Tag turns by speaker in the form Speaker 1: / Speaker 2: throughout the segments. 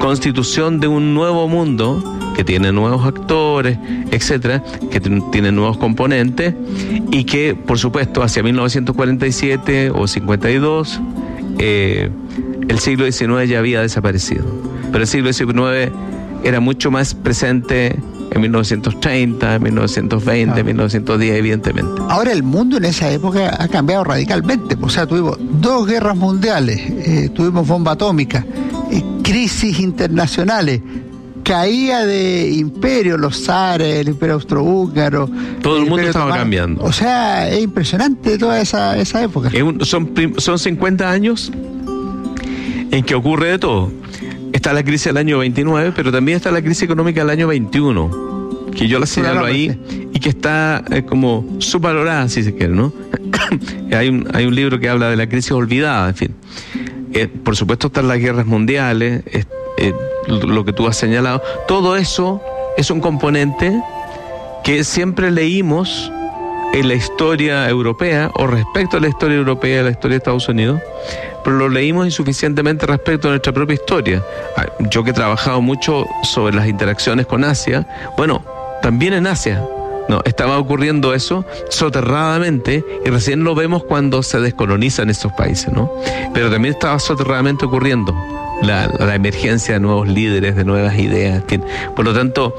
Speaker 1: constitución de un nuevo mundo que tiene nuevos actores, etcétera, que tiene nuevos componentes y que, por supuesto, hacia 1947 o 52, el siglo XIX ya había desaparecido. Pero el siglo XIX era mucho más presente en 1930, en 1920, en 1910, evidentemente.
Speaker 2: Ahora el mundo en esa época ha cambiado radicalmente. O sea, tuvimos 2 guerras mundiales, tuvimos bomba atómica, crisis internacionales, caída de imperios, los zares, el imperio austrohúngaro.
Speaker 1: Todo el mundo estaba cambiando.
Speaker 2: O sea, es impresionante toda esa época.
Speaker 1: Son 50 años en que ocurre de todo. Está la crisis del año 29, pero también está la crisis económica del año 21, que yo la señalo ahí, y que está como subvalorada, si se quiere, ¿no? Hay un libro que habla de la crisis olvidada, en fin. Por supuesto están las guerras mundiales, lo que tú has señalado. Todo eso es un componente que siempre leímos en la historia europea, o respecto a la historia europea, a la historia de Estados Unidos, pero lo leímos insuficientemente respecto a nuestra propia historia. Yo que he trabajado mucho sobre las interacciones con Asia, bueno, también en Asia, no, estaba ocurriendo eso soterradamente, y recién lo vemos cuando se descolonizan estos países, ¿no? Pero también estaba soterradamente ocurriendo la emergencia de nuevos líderes, de nuevas ideas. Por lo tanto,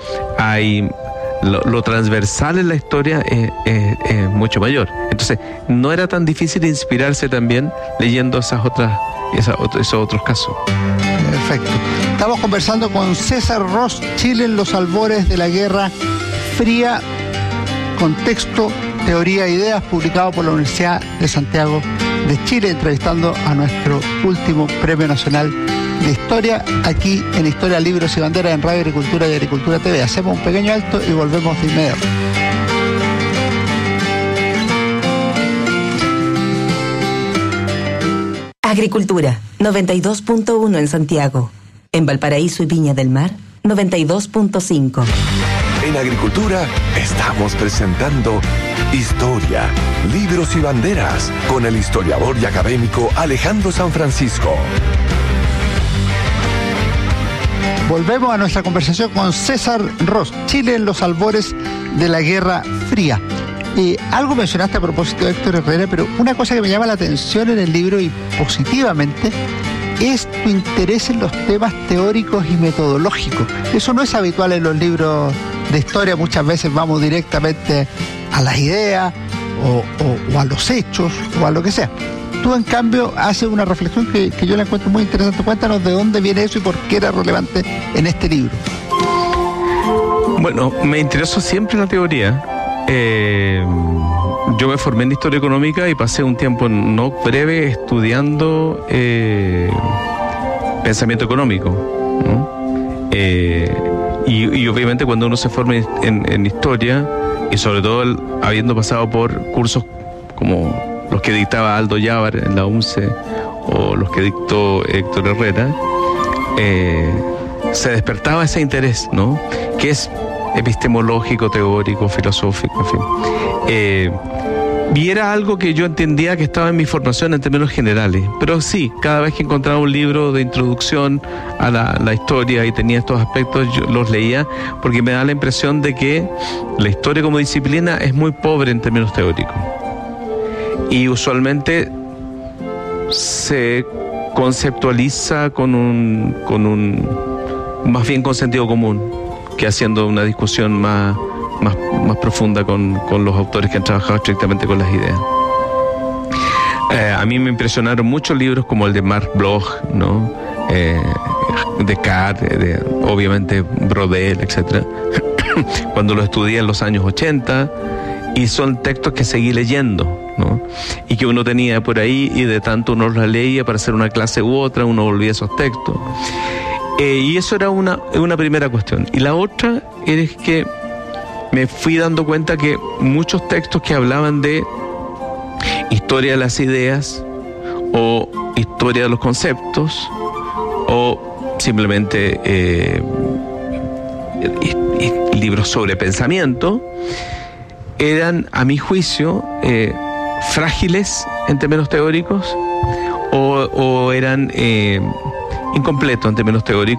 Speaker 1: lo transversal en la historia es mucho mayor. Entonces, no era tan difícil inspirarse también leyendo esos otros casos.
Speaker 2: Perfecto. Estamos conversando con César Ross, Chile en los albores de la Guerra Fría, contexto, teoría e ideas, publicado por la Universidad de Santiago de Chile, entrevistando a nuestro último Premio Nacional de Historia, aquí en Historia, Libros y Banderas, en Radio Agricultura y Agricultura TV. Hacemos un pequeño alto y volvemos de inmediato.
Speaker 3: Agricultura, 92.1 en Santiago. En Valparaíso y Viña del Mar, 92.5.
Speaker 4: En Agricultura estamos presentando Historia, Libros y Banderas con el historiador y académico Alejandro San Francisco.
Speaker 2: Volvemos a nuestra conversación con César Ross, Chile en los albores de la Guerra Fría. Algo mencionaste a propósito de Héctor Herrera, pero una cosa que me llama la atención en el libro, y positivamente, es tu interés en los temas teóricos y metodológicos. Eso no es habitual en los libros de historia. Muchas veces vamos directamente a las ideas o a los hechos o a lo que sea. Tú, en cambio, haces una reflexión que yo la encuentro muy interesante. Cuéntanos de dónde viene eso y por qué era relevante en este libro.
Speaker 1: Bueno, me interesó siempre la teoría. Yo me formé en Historia Económica y pasé un tiempo no breve estudiando pensamiento económico, ¿no? Y obviamente cuando uno se forma en Historia, y sobre todo habiendo pasado por cursos como los que dictaba Aldo Yávar en la UNCE o los que dictó Héctor Herrera, se despertaba ese interés, ¿no? Que es epistemológico, teórico, filosófico, en fin. Y era algo que yo entendía que estaba en mi formación en términos generales. Pero sí, cada vez que encontraba un libro de introducción a la historia y tenía estos aspectos, yo los leía, porque me da la impresión de que la historia como disciplina es muy pobre en términos teóricos. Y usualmente se conceptualiza con un más bien con sentido común, que haciendo una discusión más profunda con los autores que han trabajado estrictamente con las ideas. A mí me impresionaron muchos libros como el de Marc Bloch, ¿no? Descartes, obviamente Brodel, etcétera. Cuando lo estudié en los años 80, y son textos que seguí leyendo, ¿no? Y que uno tenía por ahí, y de tanto uno los leía para hacer una clase u otra, uno volvía a esos textos. Y eso era una primera cuestión. Y la otra es que me fui dando cuenta que muchos textos que hablaban de historia de las ideas, o historia de los conceptos, o simplemente libros sobre pensamiento, eran, a mi juicio, frágiles en términos teóricos, o eran incompletos en términos teóricos,